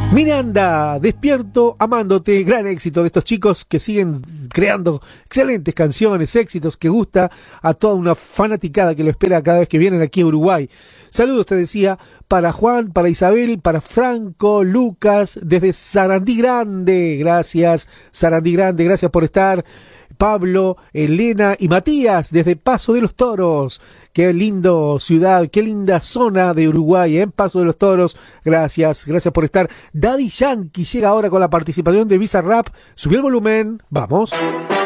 Miranda, despierto, amándote, gran éxito de estos chicos que siguen creando excelentes canciones, éxitos que gusta a toda una fanaticada que lo espera cada vez que vienen aquí a Uruguay. Saludos, te decía, para Juan, para Isabel, para Franco, Lucas, desde Sarandí Grande, gracias, Sarandí Grande, gracias por estar. Pablo, Elena y Matías desde Paso de los Toros. Qué lindo ciudad, qué linda zona de Uruguay, ¿eh? Paso de los Toros. Gracias, gracias por estar. Daddy Yankee llega ahora con la participación de Visa Rap. Subió el volumen, vamos.